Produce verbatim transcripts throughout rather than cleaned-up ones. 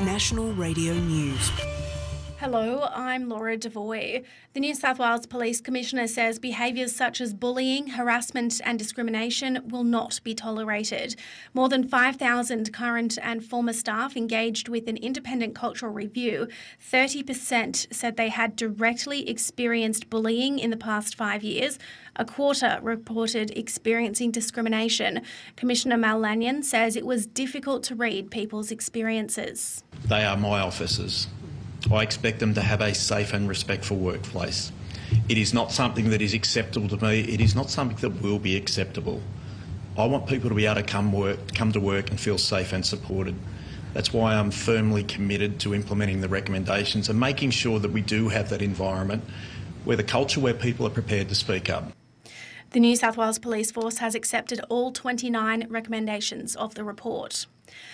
National Radio News. Hello, I'm Laura Devoy. The New South Wales Police Commissioner says behaviours such as bullying, harassment and discrimination will not be tolerated. More than five thousand current and former staff engaged with an independent cultural review. thirty percent said they had directly experienced bullying in the past five years. A quarter reported experiencing discrimination. Commissioner Mal Lanyon says it was difficult to read people's experiences. They are my officers. I expect them to have a safe and respectful workplace. It is not something that is acceptable to me. It is not something that will be acceptable. I want people to be able to come work, come to work and feel safe and supported. That's why I'm firmly committed to implementing the recommendations and making sure that we do have that environment where the culture where people are prepared to speak up. The New South Wales Police Force has accepted all twenty-nine recommendations of the report.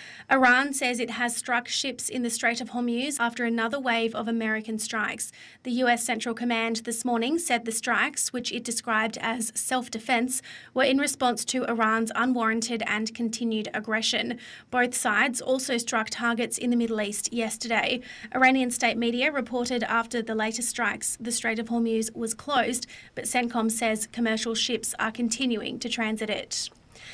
Iran says it has struck ships in the Strait of Hormuz after another wave of American strikes. The U S Central Command this morning said the strikes, which it described as self-defense, were in response to Iran's unwarranted and continued aggression. Both sides also struck targets in the Middle East yesterday. Iranian state media reported after the latest strikes, the Strait of Hormuz was closed, but CENTCOM says commercial ships are continuing to transit it.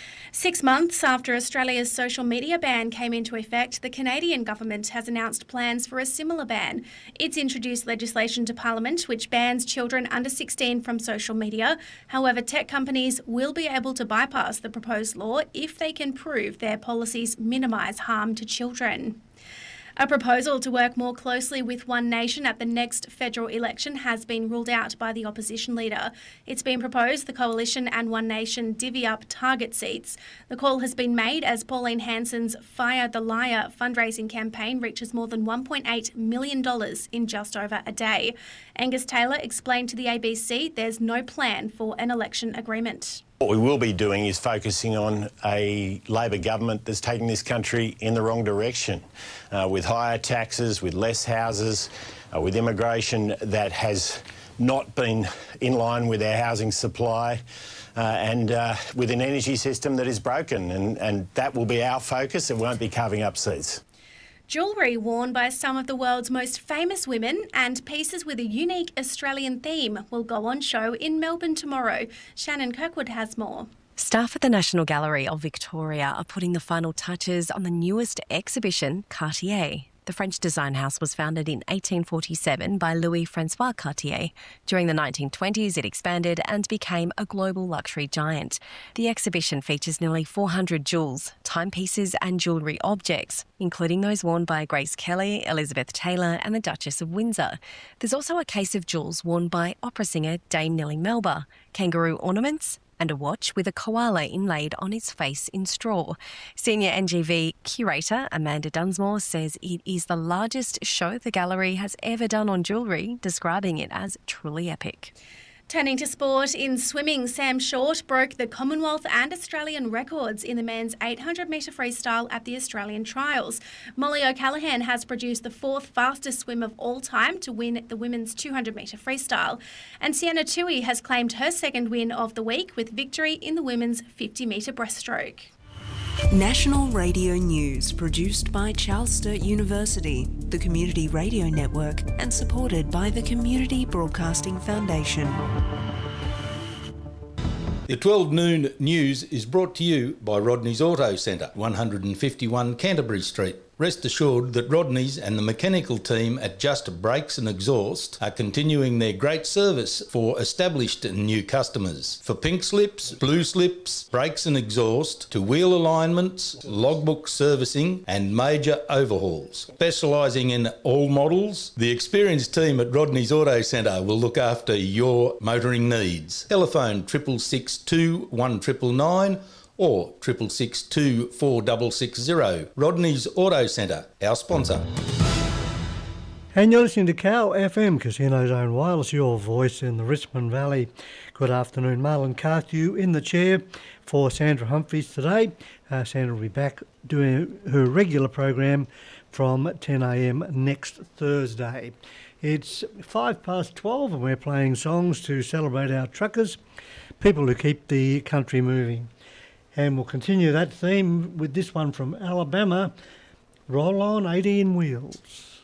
Six months after Australia's social media ban came into effect, the Canadian government has announced plans for a similar ban. It's introduced legislation to Parliament which bans children under sixteen from social media. However, tech companies will be able to bypass the proposed law if they can prove their policies minimise harm to children. A proposal to work more closely with One Nation at the next federal election has been ruled out by the opposition leader. It's been proposed the Coalition and One Nation divvy up target seats. The call has been made as Pauline Hanson's Fire the Liar fundraising campaign reaches more than one point eight million dollars in just over a day. Angus Taylor explained to the A B C there's no plan for an election agreement. What we will be doing is focusing on a Labor government that's taking this country in the wrong direction, uh, with higher taxes, with less houses, uh, with immigration that has not been in line with our housing supply, uh, and uh, with an energy system that is broken. And, and that will be our focus. It won't be carving up seats. Jewellery worn by some of the world's most famous women and pieces with a unique Australian theme will go on show in Melbourne tomorrow. Shannon Kirkwood has more. Staff at the National Gallery of Victoria are putting the final touches on the newest exhibition, Cartier. The French design house was founded in eighteen forty-seven by Louis-François Cartier. During the nineteen twenties, it expanded and became a global luxury giant. The exhibition features nearly four hundred jewels, timepieces and jewellery objects, including those worn by Grace Kelly, Elizabeth Taylor and the Duchess of Windsor. There's also a case of jewels worn by opera singer Dame Nellie Melba, kangaroo ornaments, and a watch with a koala inlaid on its face in straw. Senior N G V curator Amanda Dunsmore says it is the largest show the gallery has ever done on jewellery, describing it as truly epic. Turning to sport, in swimming, Sam Short broke the Commonwealth and Australian records in the men's eight hundred metre freestyle at the Australian Trials. Molly O'Callaghan has produced the fourth fastest swim of all time to win the women's two hundred metre freestyle. And Sienna Tui has claimed her second win of the week with victory in the women's fifty metre breaststroke. National Radio News, produced by Charles Sturt University, the Community Radio Network, and supported by the Community Broadcasting Foundation. The twelve noon news is brought to you by Rodney's Auto Centre, one fifty-one Canterbury Street. Rest assured that Rodney's and the mechanical team at Just Brakes and Exhaust are continuing their great service for established and new customers. For pink slips, blue slips, brakes and exhaust, to wheel alignments, logbook servicing and major overhauls. Specialising in all models, the experienced team at Rodney's Auto Centre will look after your motoring needs. Telephone triple six two one nine nine nine or triple six two four six six zero. Rodney's Auto Centre, our sponsor. And you're listening to Cow F M, Casino Zone Wireless, your voice in the Richmond Valley. Good afternoon. Marlon Carthew in the chair for Sandra Humphries today. Uh, Sandra will be back doing her regular program from ten a m next Thursday. It's five past twelve and we're playing songs to celebrate our truckers, people who keep the country moving. And we'll continue that theme with this one from Alabama, Roll on eighteen wheels.